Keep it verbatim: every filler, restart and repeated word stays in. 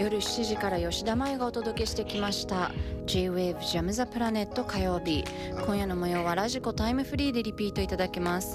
夜しちじから吉田舞がお届けしてきました J-Wave ジャムザプラネット火曜日。今夜の模様はラジコタイムフリーでリピートいただけます。